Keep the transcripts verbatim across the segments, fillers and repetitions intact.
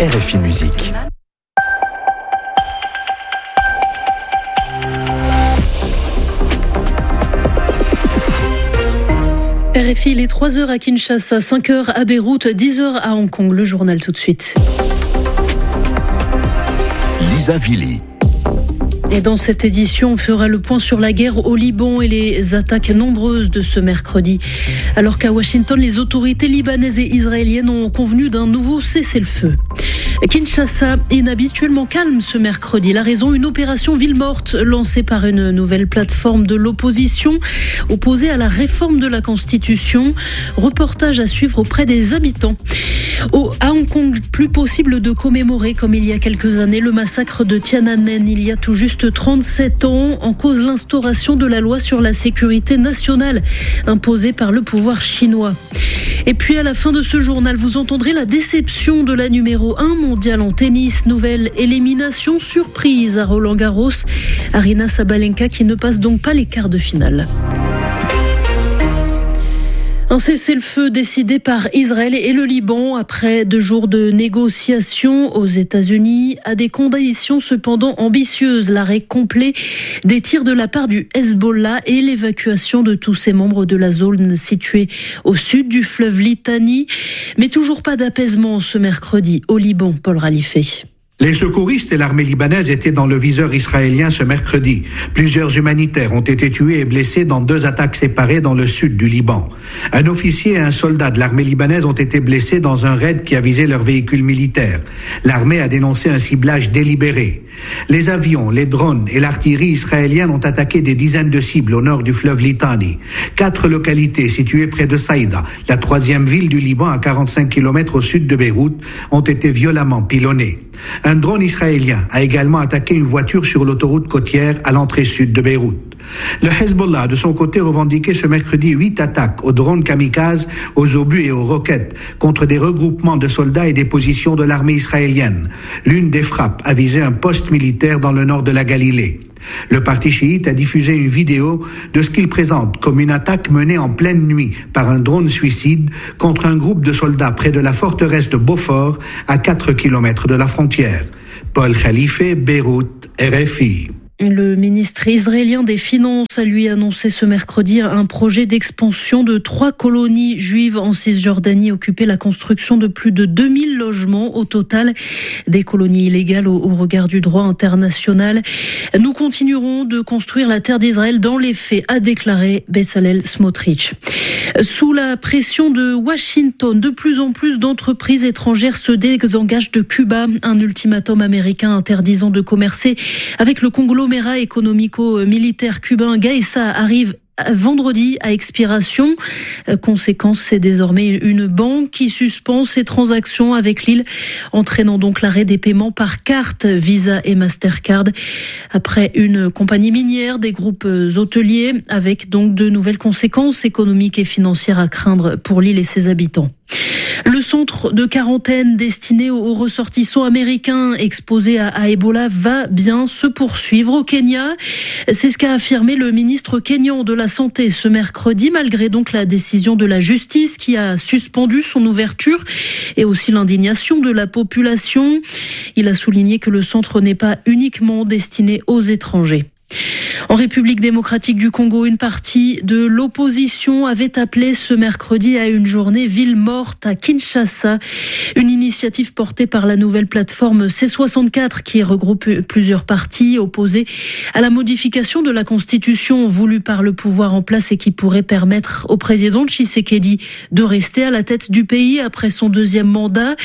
R F I Musique. R F I, il est trois heures à Kinshasa, cinq heures à Beyrouth, dix heures à Hong Kong. Le journal tout de suite. Lisa Vili. Et dans cette édition, on fera le point sur la guerre au Liban et les attaques nombreuses de ce mercredi. Alors qu'à Washington, les autorités libanaises et israéliennes ont convenu d'un nouveau cessez-le-feu. Kinshasa, inhabituellement calme ce mercredi. La raison, une opération ville morte lancée par une nouvelle plateforme de l'opposition opposée à la réforme de la Constitution. Reportage à suivre auprès des habitants. Au, à Hong Kong, plus possible de commémorer, comme il y a quelques années, le massacre de Tiananmen. Il y a tout juste trente-sept ans, en cause l'instauration de la loi sur la sécurité nationale, imposée par le pouvoir chinois. Et puis à la fin de ce journal, vous entendrez la déception de la numéro un mondiale en tennis. Nouvelle élimination surprise à Roland-Garros. Aryna Sabalenka qui ne passe donc pas les quarts de finale. Un cessez-le-feu décidé par Israël et le Liban après deux jours de négociations aux États-Unis, à des conditions cependant ambitieuses. L'arrêt complet des tirs de la part du Hezbollah et l'évacuation de tous ses membres de la zone située au sud du fleuve Litani. Mais toujours pas d'apaisement ce mercredi au Liban. Paul Ralifé. Les secouristes et l'armée libanaise étaient dans le viseur israélien ce mercredi. Plusieurs humanitaires ont été tués et blessés dans deux attaques séparées dans le sud du Liban. Un officier et un soldat de l'armée libanaise ont été blessés dans un raid qui a visé leur véhicule militaire. L'armée a dénoncé un ciblage délibéré. Les avions, les drones et l'artillerie israélienne ont attaqué des dizaines de cibles au nord du fleuve Litani. Quatre localités situées près de Saïda, la troisième ville du Liban à quarante-cinq kilomètres au sud de Beyrouth, ont été violemment pilonnées. Un drone israélien a également attaqué une voiture sur l'autoroute côtière à l'entrée sud de Beyrouth. Le Hezbollah, de son côté, revendiquait ce mercredi huit attaques aux drones kamikazes, aux obus et aux roquettes contre des regroupements de soldats et des positions de l'armée israélienne. L'une des frappes a visé un poste militaire dans le nord de la Galilée. Le parti chiite a diffusé une vidéo de ce qu'il présente comme une attaque menée en pleine nuit par un drone suicide contre un groupe de soldats près de la forteresse de Beaufort à quatre kilomètres de la frontière. Paul Khalife, Beyrouth, R F I. Le ministre israélien des Finances a lui annoncé ce mercredi un projet d'expansion de trois colonies juives en Cisjordanie, occuper la construction de plus de deux mille logements au total, des colonies illégales au, au regard du droit international. Nous continuerons de construire la terre d'Israël dans les faits, a déclaré Bezalel Smotrich. Sous la pression de Washington, de plus en plus d'entreprises étrangères se désengagent de Cuba. Un ultimatum américain interdisant de commercer avec le conglomérat économico-militaire cubain Gaïsa arrive vendredi à expiration. Conséquence, c'est désormais une banque qui suspend ses transactions avec l'île, entraînant donc l'arrêt des paiements par carte Visa et Mastercard. Après une compagnie minière, des groupes hôteliers, avec donc de nouvelles conséquences économiques et financières à craindre pour l'île et ses habitants. Le centre de quarantaine destiné aux ressortissants américains exposés à, à Ebola va bien se poursuivre au Kenya. C'est ce qu'a affirmé le ministre kényan de la Santé ce mercredi, malgré donc la décision de la justice qui a suspendu son ouverture et aussi l'indignation de la population. Il a souligné que le centre n'est pas uniquement destiné aux étrangers. En République démocratique du Congo, une partie de l'opposition avait appelé ce mercredi à une journée ville morte à Kinshasa. Une initiative portée par la nouvelle plateforme C soixante-quatre qui regroupe plusieurs partis opposés à la modification de la Constitution voulue par le pouvoir en place et qui pourrait permettre au président Tshisekedi de rester à la tête du pays après son deuxième mandat.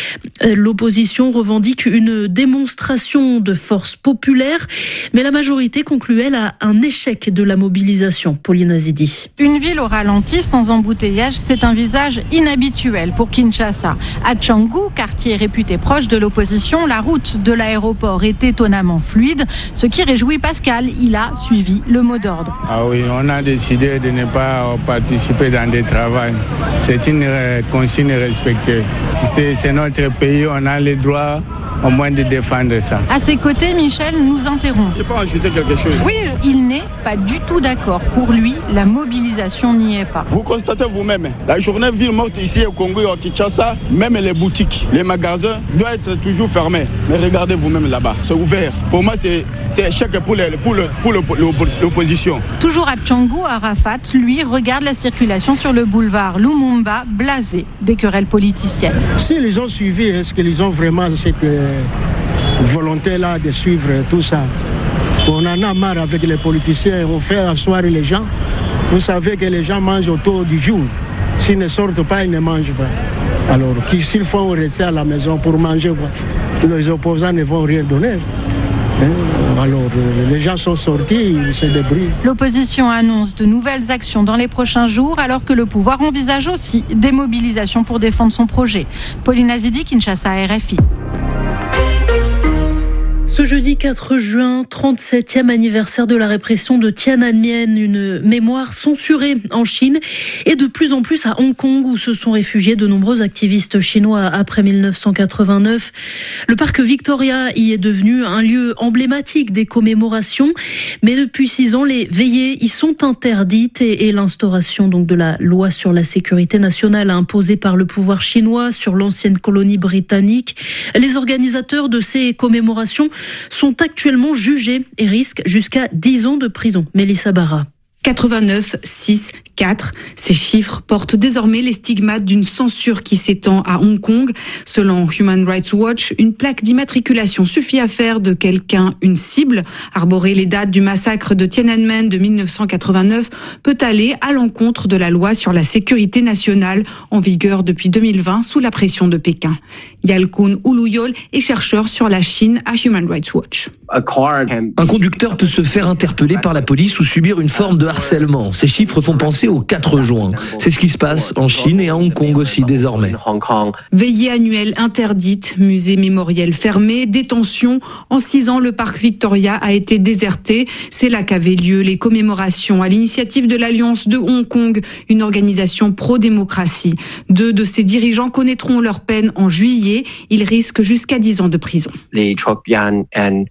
L'opposition revendique une démonstration de force populaire, mais la majorité conclut elle à un échec de la mobilisation. Pauline Azidi. Une ville au ralenti, sans embouteillage, c'est un visage inhabituel pour Kinshasa. À Tchangu, quartier réputé proche de l'opposition, la route de l'aéroport est étonnamment fluide, ce qui réjouit Pascal. Il a suivi le mot d'ordre. Ah oui, on a décidé de ne pas participer dans des travaux. C'est une consigne respectée. C'est, c'est notre pays, on a les droits au moins de défendre ça. À ses côtés, Michel nous interrompt. Je peux ajouter quelque chose? Oui, il n'est pas du tout d'accord. Pour lui, la mobilisation n'y est pas. Vous constatez vous-même, la journée ville morte ici au Congo et au Kinshasa, même les boutiques, les magasins doivent être toujours fermés. Mais regardez vous-même là-bas, c'est ouvert. Pour moi, c'est, c'est échec pour, les, pour, le, pour le, l'opposition. Toujours à Tchangou, Arafat, lui, regarde la circulation sur le boulevard Lumumba, blasé des querelles politiciennes. Si ils ont suivi, est-ce qu'ils ont vraiment cette euh, volonté-là de suivre tout ça? On en a marre avec les politiciens, on fait asseoir les gens. Vous savez que les gens mangent autour du jour. S'ils ne sortent pas, ils ne mangent pas. Alors, s'il faut rester à la maison pour manger, les opposants ne vont rien donner. Alors, les gens sont sortis, ils se débrouillent. L'opposition annonce de nouvelles actions dans les prochains jours, alors que le pouvoir envisage aussi des mobilisations pour défendre son projet. Pauline Azidi, Kinshasa, R F I. Ce jeudi quatre juin, trente-septième anniversaire de la répression de Tiananmen, une mémoire censurée en Chine et de plus en plus à Hong Kong où se sont réfugiés de nombreux activistes chinois après mille neuf cent quatre-vingt-neuf. Le parc Victoria y est devenu un lieu emblématique des commémorations, mais depuis six ans, les veillées y sont interdites et, et l'instauration donc de la loi sur la sécurité nationale imposée par le pouvoir chinois sur l'ancienne colonie britannique. Les organisateurs de ces commémorations sont actuellement jugés et risquent jusqu'à dix ans de prison. Mélissa Barra. quatre-vingt-neuf, six, quatre. Ces chiffres portent désormais les stigmates d'une censure qui s'étend à Hong Kong. Selon Human Rights Watch, une plaque d'immatriculation suffit à faire de quelqu'un une cible. Arborer les dates du massacre de Tiananmen de mille neuf cent quatre-vingt-neuf peut aller à l'encontre de la loi sur la sécurité nationale en vigueur depuis deux mille vingt sous la pression de Pékin. Yalkun Uluyol est chercheur sur la Chine à Human Rights Watch. Un conducteur peut se faire interpeller par la police ou subir une forme de harcèlement. Ces chiffres font penser au quatre juin. C'est ce qui se passe en Chine et à Hong Kong aussi désormais. Veillée annuelle interdite, musée mémoriel fermé, détention. En six ans, le parc Victoria a été déserté. C'est là qu'avaient lieu les commémorations à l'initiative de l'Alliance de Hong Kong, une organisation pro-démocratie. Deux de ses dirigeants connaîtront leur peine en juillet. Ils risquent jusqu'à dix ans de prison. Les Chok-yan et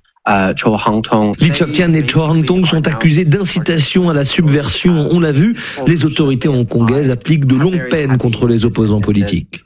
Lee Chok-yan et Cho Hang-tong sont accusés d'incitation à la subversion. On l'a vu, les autorités hongkongaises appliquent de longues peines contre les opposants politiques.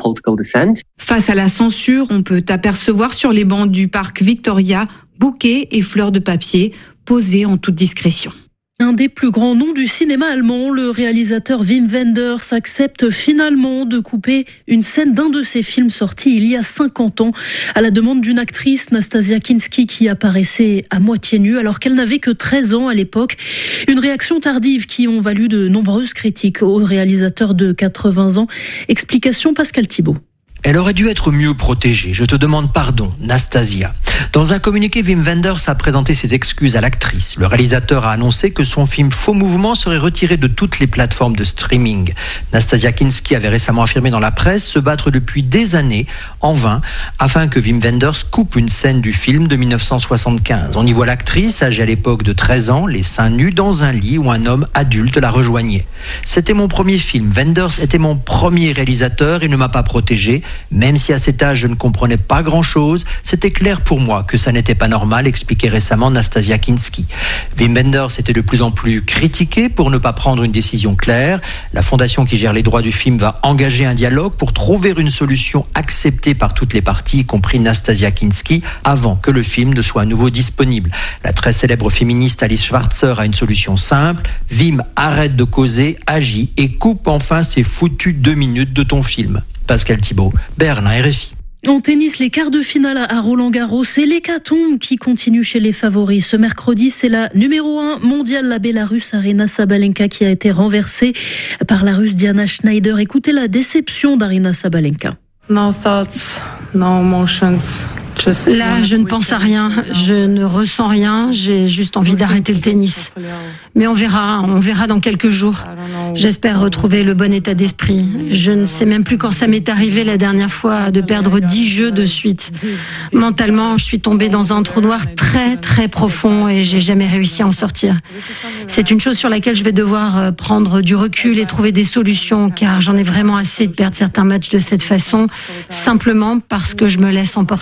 Face à la censure, on peut apercevoir sur les bancs du parc Victoria bouquets et fleurs de papier posés en toute discrétion. Un des plus grands noms du cinéma allemand, le réalisateur Wim Wenders accepte finalement de couper une scène d'un de ses films sortis il y a cinquante ans à la demande d'une actrice, Nastasia Kinski, qui apparaissait à moitié nue alors qu'elle n'avait que treize ans à l'époque. Une réaction tardive qui ont valu de nombreuses critiques au réalisateur de quatre-vingts ans. Explication Pascal Thibault. Elle aurait dû être mieux protégée. Je te demande pardon, Nastasia. Dans un communiqué, Wim Wenders a présenté ses excuses à l'actrice. Le réalisateur a annoncé que son film Faux Mouvement serait retiré de toutes les plateformes de streaming. Nastasia Kinski avait récemment affirmé dans la presse se battre depuis des années, en vain, afin que Wim Wenders coupe une scène du film de mille neuf cent soixante-quinze. On y voit l'actrice, âgée à l'époque de treize ans, les seins nus dans un lit où un homme adulte la rejoignait. C'était mon premier film. Wenders était mon premier réalisateur et ne m'a pas protégé. Même si à cet âge je ne comprenais pas grand-chose, c'était clair pour moi que ça n'était pas normal, expliquait récemment Nastasia Kinski. Wim Wenders était de plus en plus critiqué pour ne pas prendre une décision claire. La fondation qui gère les droits du film va engager un dialogue pour trouver une solution acceptée par toutes les parties, y compris Nastasia Kinski, avant que le film ne soit à nouveau disponible. La très célèbre féministe Alice Schwarzer a une solution simple. Wim, arrête de causer, agis et coupe enfin ces foutues deux minutes de ton film. Pascal Thibault, Berlin, R F I. En tennis, les quarts de finale à Roland-Garros, c'est l'hécatombe qui continue chez les favoris. Ce mercredi, c'est la numéro un mondiale, la Bélarusse Aryna Sabalenka, qui a été renversée par la Russe Diana Schneider. Écoutez la déception d'Aryna Sabalenka. No thoughts, no emotions. Là, je ne pense à rien, je ne ressens rien, j'ai juste envie d'arrêter le tennis. Mais on verra, on verra dans quelques jours. J'espère retrouver le bon état d'esprit. Je ne sais même plus quand ça m'est arrivé la dernière fois de perdre dix jeux de suite. Mentalement, je suis tombée dans un trou noir très très profond et j'ai jamais réussi à en sortir. C'est une chose sur laquelle je vais devoir prendre du recul et trouver des solutions, car j'en ai vraiment assez de perdre certains matchs de cette façon, simplement parce que je me laisse emporter par mes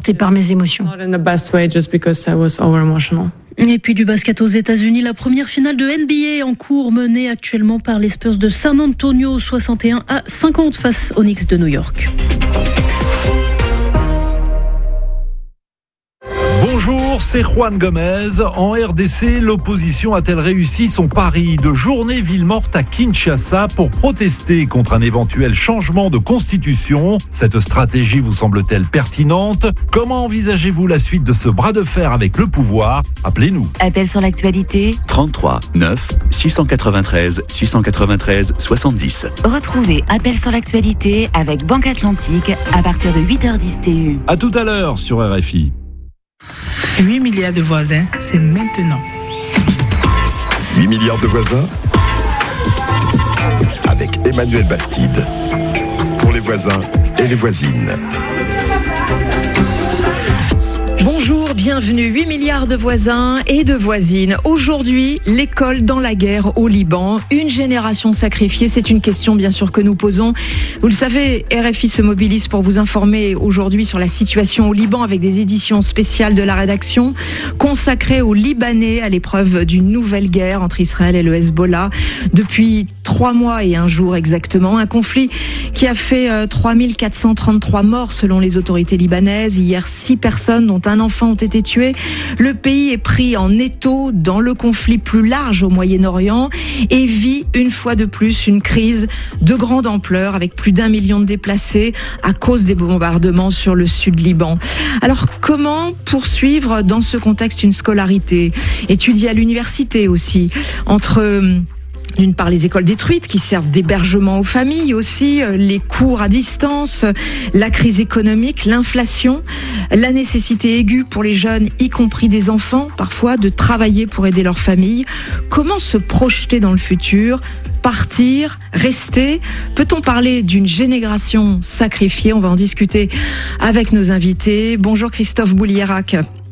mes émotions. Et puis du basket aux États-Unis, la première finale de N B A en cours menée actuellement par les Spurs de San Antonio, soixante et un à cinquante face aux Knicks de New York. Bonjour, c'est Juan Gomez. En R D C, l'opposition a-t-elle réussi son pari de journée ville morte à Kinshasa pour protester contre un éventuel changement de constitution? Cette stratégie vous semble-t-elle pertinente? Comment envisagez-vous la suite de ce bras de fer avec le pouvoir? Appelez-nous. Appel sur l'actualité. trente-trois neuf six cent quatre-vingt-treize six cent quatre-vingt-treize soixante-dix. Retrouvez Appel sur l'actualité avec Banque Atlantique à partir de huit heures dix T U. À tout à l'heure sur R F I. huit milliards de voisins, c'est maintenant. huit milliards de voisins avec Emmanuel Bastide. Pour les voisins et les voisines. Bonjour, bienvenue. huit milliards de voisins et de voisines. Aujourd'hui, l'école dans la guerre au Liban. Une génération sacrifiée, c'est une question bien sûr que nous posons. Vous le savez, R F I se mobilise pour vous informer aujourd'hui sur la situation au Liban avec des éditions spéciales de la rédaction consacrées aux Libanais à l'épreuve d'une nouvelle guerre entre Israël et le Hezbollah. Depuis trois mois et un jour exactement, un conflit qui a fait trois mille quatre cent trente-trois morts selon les autorités libanaises. Hier, six personnes dont un enfant ont été tués. Le pays est pris en étau dans le conflit plus large au Moyen-Orient et vit une fois de plus une crise de grande ampleur avec plus d'un million de déplacés à cause des bombardements sur le sud Liban. Alors comment poursuivre dans ce contexte une scolarité? Étudier à l'université aussi, entre d'une part les écoles détruites qui servent d'hébergement aux familles, aussi les cours à distance, la crise économique, l'inflation, la nécessité aiguë pour les jeunes, y compris des enfants, parfois, de travailler pour aider leur famille. Comment se projeter dans le futur ? Partir, rester? Peut-on parler d'une génération sacrifiée? On va en discuter avec nos invités. Bonjour Christophe Boulierac.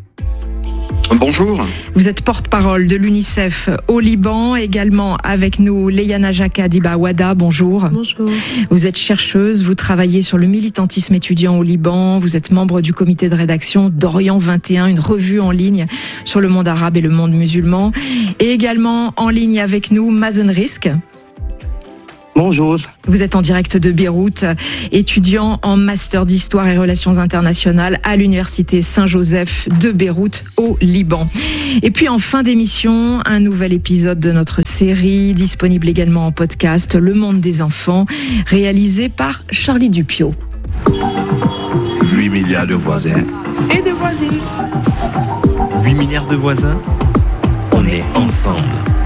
Bonjour. Vous êtes porte-parole de l'UNICEF au Liban, également avec nous Léana Jaka Diba-Wada. Bonjour. Bonjour. Vous êtes chercheuse, vous travaillez sur le militantisme étudiant au Liban, vous êtes membre du comité de rédaction d'Orient vingt et un, une revue en ligne sur le monde arabe et le monde musulman. Et également en ligne avec nous Mazen Risk. Bonjour. Vous êtes en direct de Beyrouth, étudiant en master d'histoire et relations internationales à l'université Saint-Joseph de Beyrouth au Liban. Et puis en fin d'émission, un nouvel épisode de notre série, disponible également en podcast, Le Monde des enfants, réalisé par Charlie Dupiot. huit milliards de voisins Et de voisines. huit milliards de voisins, on est ensemble.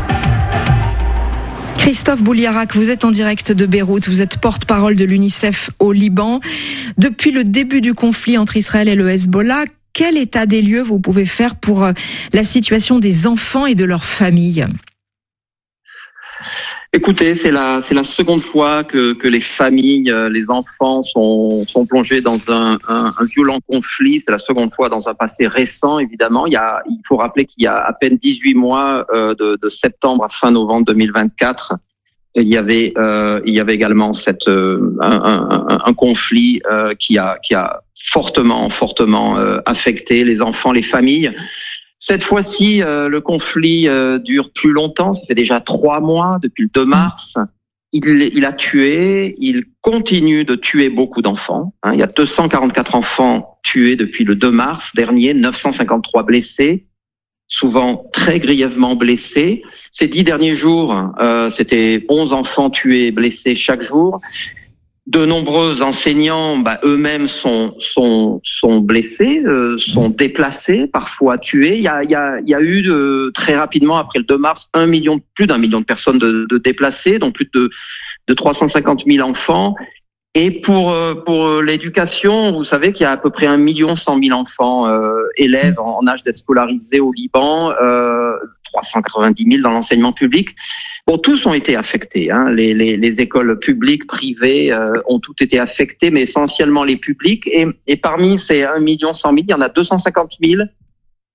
Christophe Boulierac, vous êtes en direct de Beyrouth, vous êtes porte-parole de l'UNICEF au Liban. Depuis le début du conflit entre Israël et le Hezbollah, quel état des lieux vous pouvez faire pour la situation des enfants et de leurs familles ? Écoutez, c'est la c'est la seconde fois que que les familles, les enfants sont sont plongés dans un un, un violent conflit. C'est la seconde fois dans un passé récent, évidemment. Il y a il faut rappeler qu'il y a à peine dix-huit mois, euh, de, de septembre à fin novembre deux mille vingt-quatre, il y avait euh, il y avait également cette euh, un, un, un conflit euh, qui a qui a fortement fortement euh, affecté les enfants, les familles. Cette fois-ci, euh, le conflit euh, dure plus longtemps. Ça fait déjà trois mois, depuis le deux mars. Il, il a tué, il continue de tuer beaucoup d'enfants. Hein, il y a deux cent quarante-quatre enfants tués depuis le deux mars dernier, neuf cent cinquante-trois blessés, souvent très grièvement blessés. Ces dix derniers jours, euh, c'était onze enfants tués et blessés chaque jour. De nombreux enseignants, bah, eux-mêmes sont sont sont blessés, euh, sont déplacés, parfois tués. Il y a il y a il y a eu de, très rapidement après le deux mars un million, plus d'un million de personnes de, de déplacés, donc plus de de trois cent cinquante mille enfants. Et pour pour l'éducation, vous savez qu'il y a à peu près un million cent mille enfants euh, élèves en, en âge d'être scolarisés au Liban, euh, trois cent quatre-vingt-dix mille dans l'enseignement public. Bon, tous ont été affectés. Hein. Les, les, les écoles publiques, privées euh, ont toutes été affectées, mais essentiellement les publics. Et, et parmi ces un million cent mille, il y en a deux cent cinquante mille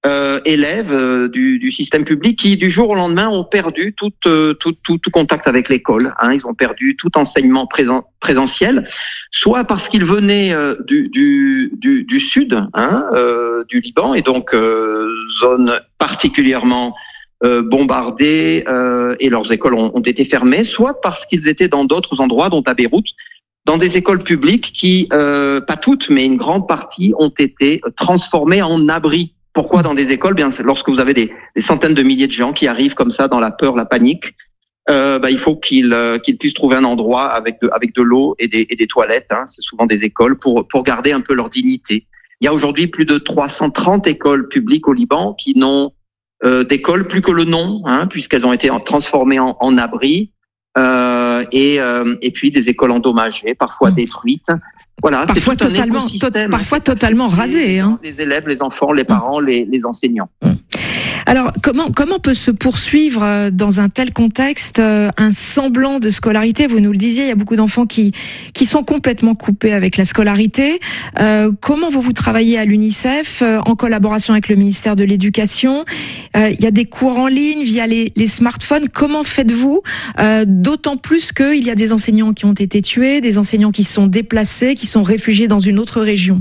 euh, élèves euh, du, du système public qui, du jour au lendemain, ont perdu tout, euh, tout, tout, tout contact avec l'école. Hein. Ils ont perdu tout enseignement présent, présentiel, soit parce qu'ils venaient euh, du, du, du, du sud, hein, euh, du Liban, et donc euh, zone particulièrement euh, bombardée, euh, et leurs écoles ont, ont été fermées, soit parce qu'ils étaient dans d'autres endroits, dont à Beyrouth, dans des écoles publiques qui, euh, pas toutes, mais une grande partie, ont été transformées en abris. Pourquoi dans des écoles? Bien, lorsque vous avez des, des centaines de milliers de gens qui arrivent comme ça dans la peur, la panique, euh, bah, il faut qu'ils euh, qu'ils puissent trouver un endroit avec de, avec de l'eau et des, et des toilettes. Hein, c'est souvent des écoles pour pour garder un peu leur dignité. Il y a aujourd'hui plus de trois cent trente écoles publiques au Liban qui n'ont euh, d'école plus que le nom, hein, puisqu'elles ont été transformées en, en abris. Euh, et, euh, et puis des écoles endommagées, parfois mmh. détruites. Voilà, parfois c'est tout totalement, un écosystème. To- parfois totalement rasé. Hein. Les élèves, les enfants, les parents, mmh. les, les enseignants. Mmh. Alors, comment comment peut se poursuivre dans un tel contexte un semblant de scolarité? Vous nous le disiez, il y a beaucoup d'enfants qui qui sont complètement coupés avec la scolarité. Euh, comment vous vous travaillez à l'UNICEF en collaboration avec le ministère de l'Éducation? Euh, il y a des cours en ligne via les, les smartphones. Comment faites-vous? euh, D'autant plus qu'il y a des enseignants qui ont été tués, des enseignants qui sont déplacés, qui sont réfugiés dans une autre région.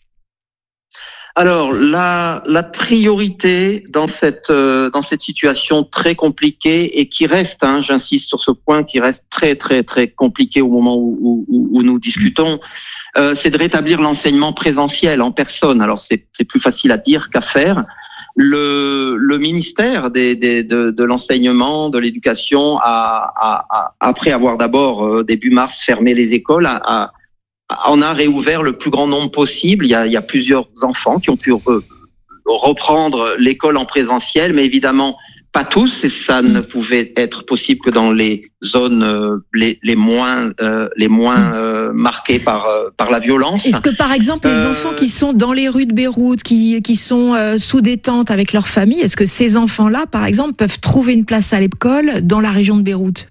Alors la la priorité dans cette euh, dans cette situation très compliquée et qui reste, hein, j'insiste sur ce point, qui reste très très très compliqué au moment où où, où nous discutons, euh, c'est de rétablir l'enseignement présentiel en personne. Alors c'est c'est plus facile à dire qu'à faire. Le le ministère des, des de de l'enseignement, de l'éducation a, a, a après avoir d'abord euh, début mars fermé les écoles a, a on a réouvert le plus grand nombre possible. Il y a, il y a plusieurs enfants qui ont pu re, reprendre l'école en présentiel, mais évidemment pas tous, et ça ne pouvait être possible que dans les zones euh, les, les moins euh, les moins euh, marquées par euh, par la violence. Est-ce que par exemple les euh... enfants qui sont dans les rues de Beyrouth, qui qui sont euh, sous des tentes avec leur famille, est-ce que ces enfants-là, par exemple, peuvent trouver une place à l'école dans la région de Beyrouth?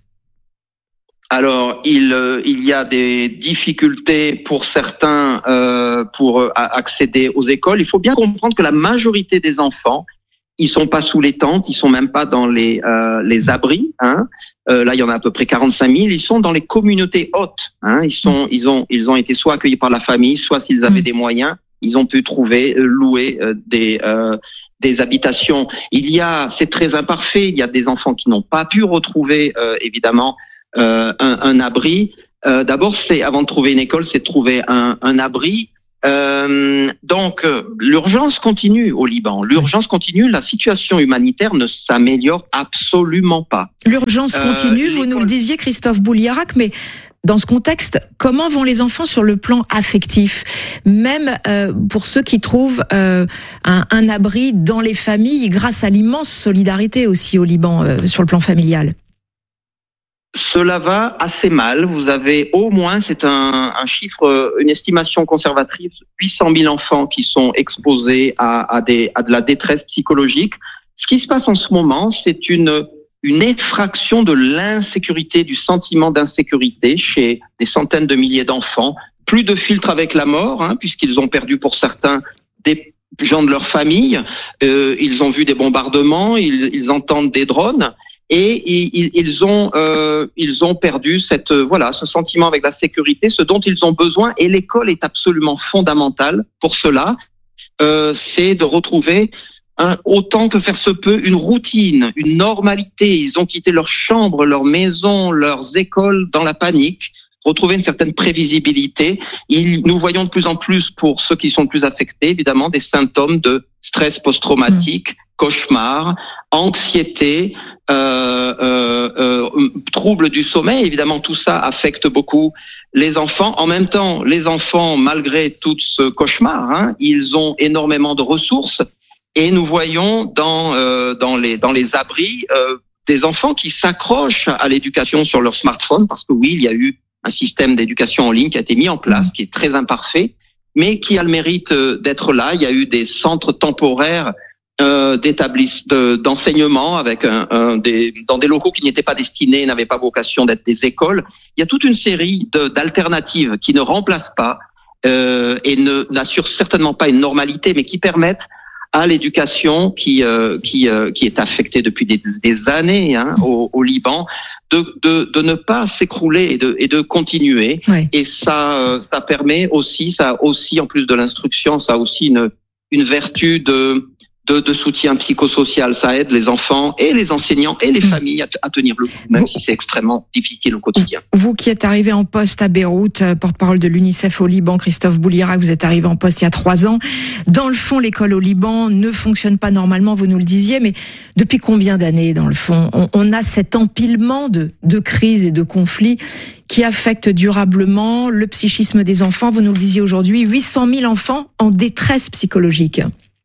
Alors, il euh, il y a des difficultés pour certains euh, pour euh, accéder aux écoles. Il faut bien comprendre que la majorité des enfants, ils sont pas sous les tentes, ils sont même pas dans les euh, les abris. Hein. Euh, là, il y en a à peu près quarante-cinq mille. Ils sont dans les communautés hautes. Hein. Ils sont ils ont ils ont été soit accueillis par la famille, soit s'ils avaient des moyens, ils ont pu trouver euh, louer euh, des euh, des habitations. Il y a, c'est très imparfait. Il y a des enfants qui n'ont pas pu retrouver euh, évidemment. Euh, un, un abri. Euh, d'abord, c'est avant de trouver une école, c'est de trouver un, un abri. Euh, donc, euh, l'urgence continue au Liban. L'urgence continue. La situation humanitaire ne s'améliore absolument pas. L'urgence continue. Euh, vous nous le disiez, Christophe Bouliarac, mais dans ce contexte, comment vont les enfants sur le plan affectif? Même euh, pour ceux qui trouvent euh, un, un abri dans les familles, grâce à l'immense solidarité aussi au Liban euh, sur le plan familial. Cela va assez mal. Vous avez au moins, c'est un, un chiffre, une estimation conservatrice, huit cent mille enfants qui sont exposés à, à, des, à de la détresse psychologique. Ce qui se passe en ce moment, c'est une, une effraction de l'insécurité, du sentiment d'insécurité chez des centaines de milliers d'enfants. Plus de filtre avec la mort, hein, puisqu'ils ont perdu pour certains des gens de leur famille. Euh, ils ont vu des bombardements, ils, ils entendent des drones. Et ils, ils ont euh, ils ont perdu cette euh, voilà ce sentiment avec la sécurité, ce dont ils ont besoin, et l'école est absolument fondamentale pour cela. Euh, c'est de retrouver un, autant que faire se peut une routine, une normalité. Ils ont quitté leurs chambres, leurs maisons, leurs écoles dans la panique. Retrouver une certaine prévisibilité. Il, nous voyons de plus en plus, pour ceux qui sont le plus affectés, évidemment, des symptômes de stress post-traumatique, mmh. cauchemar, anxiété, euh, euh, euh, troubles du sommeil. Évidemment, tout ça affecte beaucoup les enfants. En même temps, les enfants, malgré tout ce cauchemar, hein, ils ont énormément de ressources. Et nous voyons dans euh, dans les dans les abris euh, des enfants qui s'accrochent à l'éducation sur leur smartphone, parce que oui, il y a eu un système d'éducation en ligne qui a été mis en place, qui est très imparfait, mais qui a le mérite d'être là. Il y a eu des centres temporaires euh, d'établissement, de, d'enseignement avec un, un des, dans des locaux qui n'étaient pas destinés, n'avaient pas vocation d'être des écoles. Il y a toute une série de, d'alternatives qui ne remplacent pas euh, et ne n'assurent certainement pas une normalité, mais qui permettent à l'éducation qui euh, qui euh, qui est affectée depuis des, des années hein, au, au Liban, de, de de ne pas s'écrouler et de et de continuer. Oui. Et ça euh, ça permet aussi ça aussi en plus de l'instruction, ça a aussi une une vertu de De, de soutien psychosocial. Ça aide les enfants et les enseignants et les mmh. familles à, t- à tenir le coup, même vous, si c'est extrêmement difficile au quotidien. Vous qui êtes arrivé en poste à Beyrouth, porte-parole de l'UNICEF au Liban, Christophe Boulierac, vous êtes arrivé en poste il y a trois ans. Dans le fond, l'école au Liban ne fonctionne pas normalement, vous nous le disiez, mais depuis combien d'années, dans le fond, on, on a cet empilement de, de crises et de conflits qui affectent durablement le psychisme des enfants. Vous nous le disiez aujourd'hui, huit cent mille enfants en détresse psychologique.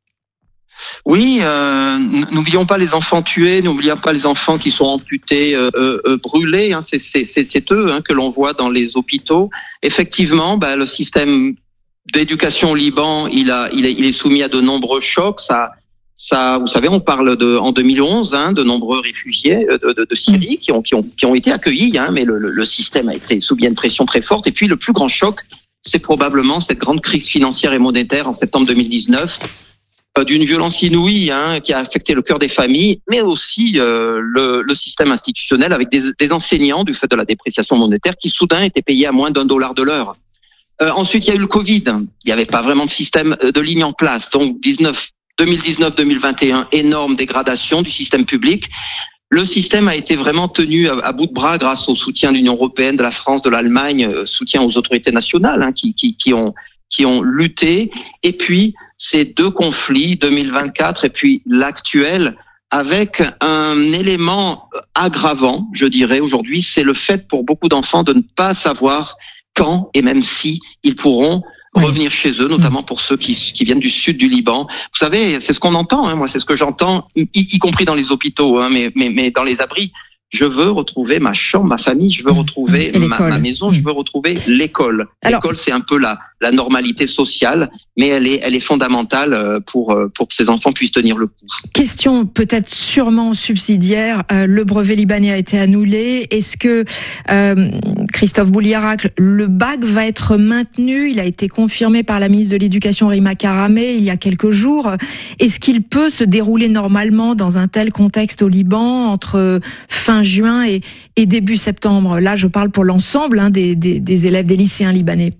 Oui, euh, n'oublions pas les enfants tués, n'oublions pas les enfants qui sont amputés, euh, euh, brûlés. Hein, c'est, c'est, c'est, c'est eux hein, que l'on voit dans les hôpitaux. Effectivement, bah, le système d'éducation au Liban, il, a, il, est, il est soumis à de nombreux chocs. Ça, ça, vous savez, on parle de en deux mille onze hein, de nombreux réfugiés de, de, de Syrie qui ont, qui ont, qui ont été accueillis, hein, mais le, le, le système a été soumis à une pression très forte. Et puis le plus grand choc, c'est probablement cette grande crise financière et monétaire en septembre deux mille dix-neuf. D'une violence inouïe hein, qui a affecté le cœur des familles, mais aussi euh, le, le système institutionnel avec des, des enseignants du fait de la dépréciation monétaire qui soudain étaient payés à moins d'un dollar de l'heure. Euh, ensuite, il y a eu le Covid. Il n'y avait pas vraiment de système de ligne en place. Donc deux mille dix-neuf deux mille vingt et un, énorme dégradation du système public. Le système a été vraiment tenu à, à bout de bras grâce au soutien de l'Union européenne, de la France, de l'Allemagne, euh, soutien aux autorités nationales hein, qui, qui, qui ont qui ont lutté. Et puis, ces deux conflits, deux mille vingt-quatre et puis l'actuel, avec un élément aggravant, je dirais, aujourd'hui, c'est le fait pour beaucoup d'enfants de ne pas savoir quand et même si ils pourront oui. revenir chez eux, notamment pour ceux qui, qui viennent du sud du Liban. Vous savez, c'est ce qu'on entend, hein, moi, c'est ce que j'entends, y, y compris dans les hôpitaux, hein, mais, mais, mais dans les abris. Je veux retrouver ma chambre, ma famille, je veux retrouver ma, ma maison, je veux retrouver l'école. Alors, l'école, c'est un peu la, la normalité sociale, mais elle est, elle est fondamentale pour, pour que ces enfants puissent tenir le coup. Question peut-être sûrement subsidiaire. Euh, le brevet libanais a été annulé. Est-ce que, euh, Christophe Boulierac, le bac va être maintenu? Il a été confirmé par la ministre de l'Éducation, Rima Karameh, il y a quelques jours. Est-ce qu'il peut se dérouler normalement dans un tel contexte au Liban entre fin juin et, et début septembre? Là, je parle pour l'ensemble hein, des, des, des élèves, des lycéens libanais.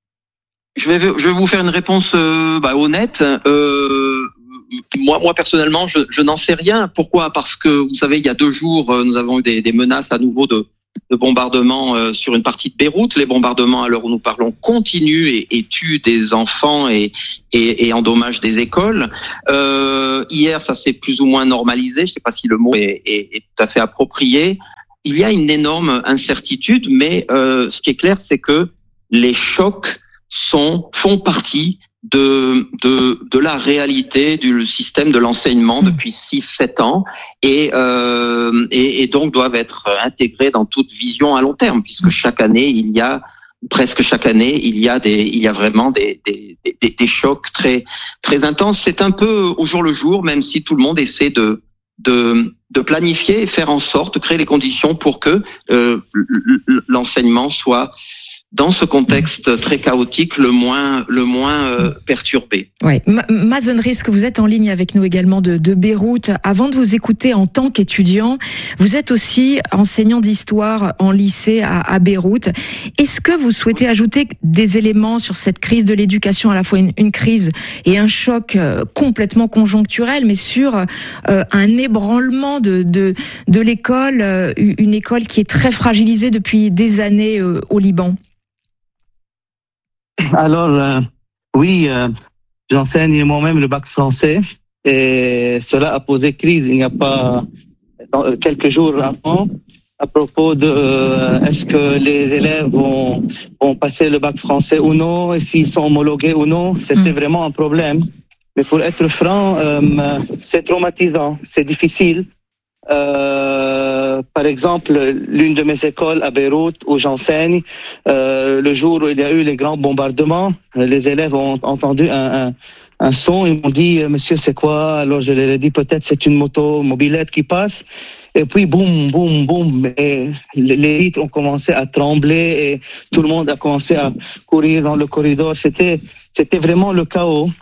Je vais, je vais vous faire une réponse euh, bah, honnête. Euh, moi, moi personnellement, je, je n'en sais rien. Pourquoi? Parce que vous savez, il y a deux jours, euh, nous avons eu des, des menaces à nouveau de, de bombardements euh, sur une partie de Beyrouth. Les bombardements, à l'heure où nous parlons, continuent et, et tuent des enfants et, et, et endommagent des écoles. Euh, hier, ça s'est plus ou moins normalisé. Je ne sais pas si le mot est, est, est tout à fait approprié. Il y a une énorme incertitude, mais euh, ce qui est clair, c'est que les chocs sont font partie de de de la réalité du système de l'enseignement depuis six sept ans et euh et, et donc doivent être intégrés dans toute vision à long terme, puisque chaque année il y a presque chaque année il y a des il y a vraiment des des des, des chocs très très intenses. C'est un peu au jour le jour, même si tout le monde essaie de de de planifier et faire en sorte de créer les conditions pour que euh, l'enseignement soit dans ce contexte très chaotique, le moins, le moins euh, perturbé. Oui. Mazen Rizk, vous êtes en ligne avec nous également de, de Beyrouth. Avant de vous écouter en tant qu'étudiant, vous êtes aussi enseignant d'histoire en lycée à, à Beyrouth. Est-ce que vous souhaitez ajouter des éléments sur cette crise de l'éducation, à la fois une, une crise et un choc euh, complètement conjoncturel, mais sur euh, un ébranlement de, de, de l'école, euh, une école qui est très fragilisée depuis des années euh, au Liban? Alors, euh, oui, euh, j'enseigne moi-même le bac français et cela a posé crise il n'y a pas dans, quelques jours avant à propos de euh, est-ce que les élèves vont, vont passer le bac français ou non, et s'ils sont homologués ou non. C'était mmh. vraiment un problème. Mais pour être franc, euh, c'est traumatisant, c'est difficile. Euh, par exemple, l'une de mes écoles à Beyrouth où j'enseigne, euh, le jour où il y a eu les grands bombardements, les élèves ont entendu un, un, un son, ils m'ont dit « Monsieur, c'est quoi ?» Alors je leur ai dit « Peut-être c'est une moto mobilette qui passe ». Et puis boum, boum, boum, et les vitres ont commencé à trembler et tout le monde a commencé à courir dans le corridor. C'était, c'était vraiment le chaos.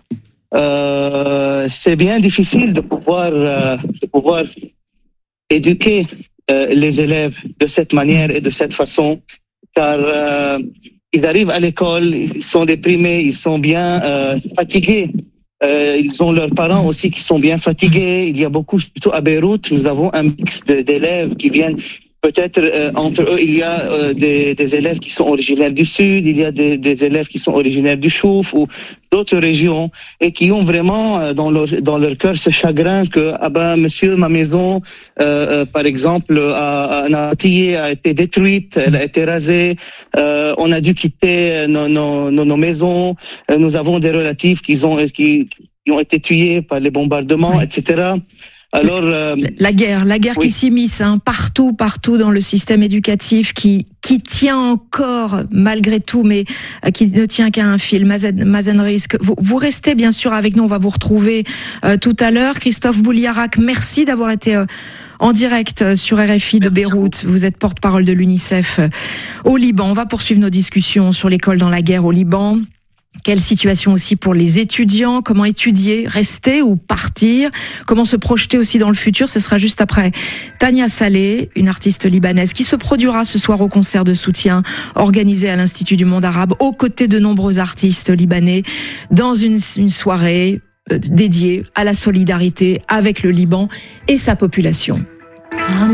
euh, c'est bien difficile de pouvoir, euh, de pouvoir éduquer euh, les élèves de cette manière et de cette façon, car euh, ils arrivent à l'école, ils sont déprimés, ils sont bien euh, fatigués. Euh, ils ont leurs parents aussi qui sont bien fatigués. Il y a beaucoup, surtout à Beyrouth, nous avons un mix de, d'élèves qui viennent. Peut-être euh, entre eux, il y a euh, des, des élèves qui sont originaires du Sud, il y a des, des élèves qui sont originaires du Chouf ou d'autres régions et qui ont vraiment euh, dans leur dans leur cœur ce chagrin que ah ben monsieur, ma maison euh, euh, par exemple à, à Natillé a été détruite, elle a été rasée, euh, on a dû quitter nos nos, nos, nos maisons, euh, nous avons des relatifs qui ont qui, qui ont été tués par les bombardements, et cetera. Alors, euh, la guerre, la guerre oui. qui s'immisce hein, partout, partout dans le système éducatif, qui qui tient encore malgré tout, mais euh, qui ne tient qu'à un fil. Mazen, Mazen Rizk, vous, vous restez bien sûr avec nous. On va vous retrouver euh, tout à l'heure. Christophe Bouliarac, merci d'avoir été euh, en direct sur R F I de Beyrouth. Vous êtes porte-parole de l'UNICEF euh, au Liban. On va poursuivre nos discussions sur l'école dans la guerre au Liban. Quelle situation aussi pour les étudiants? Comment étudier, rester ou partir? Comment se projeter aussi dans le futur? Ce sera juste après Tania Saleh, une artiste libanaise qui se produira ce soir au concert de soutien organisé à l'Institut du Monde Arabe aux côtés de nombreux artistes libanais dans une, une soirée dédiée à la solidarité avec le Liban et sa population.